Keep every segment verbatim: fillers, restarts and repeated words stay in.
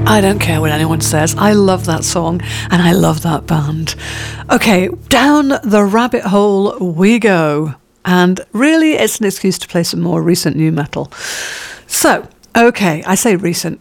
I don't care what anyone says. I love that song and I love that band. Okay, down the rabbit hole we go. And really, it's an excuse to play some more recent new metal. So, okay, I say recent.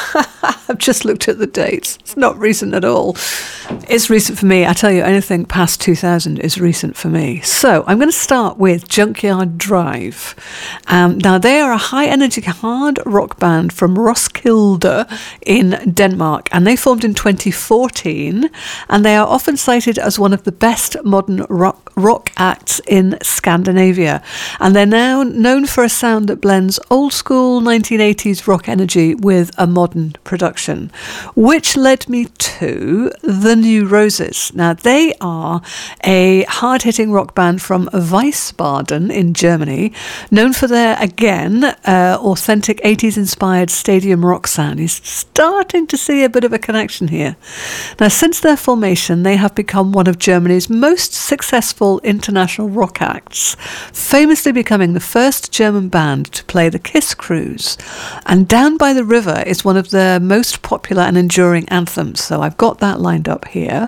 I've just looked at the dates. It's not recent at all. It's recent for me. I tell you, anything past two thousand is recent for me. So I'm going to start with Junkyard Drive. Um, now, they are a high-energy hard rock band from Roskilde in Denmark, and they formed in twenty fourteen, and they are often cited as one of the best modern rock, rock acts in Scandinavia. And they're now known for a sound that blends old-school nineteen eighties rock energy with a modern production, which led me to The New Roses. Now, they are a hard-hitting rock band from Wiesbaden in Germany, known for their, again, uh, authentic eighties-inspired stadium rock sound. He's starting to see a bit of a connection here. Now, since their formation, they have become one of Germany's most successful international rock acts, famously becoming the first German band to play the Kiss Cruise. And Down by the River is one of their most popular and enduring anthems, so I've got that lined up here.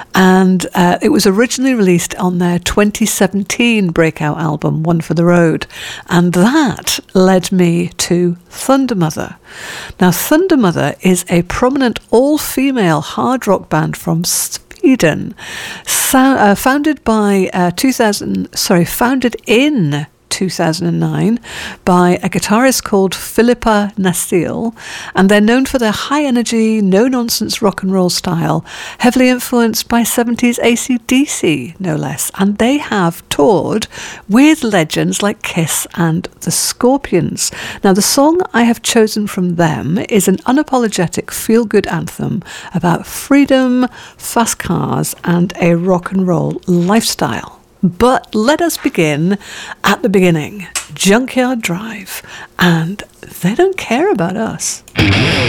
And uh, it was originally released on their twenty seventeen breakout album, One for the Road, and that led me to Thundermother. Now, Thundermother is a prominent all-female hard rock band from Sweden, so, uh, founded by uh, two thousand, sorry, founded in two thousand nine by a guitarist called Philippa Nastil, and they're known for their high-energy, no-nonsense rock and roll style, heavily influenced by seventies A C D C, no less, and they have toured with legends like Kiss and the Scorpions. Now, the song I have chosen from them is an unapologetic feel-good anthem about freedom, fast cars, and a rock and roll lifestyle. But let us begin at the beginning. Junkyard Drive, and They Don't Care About Us.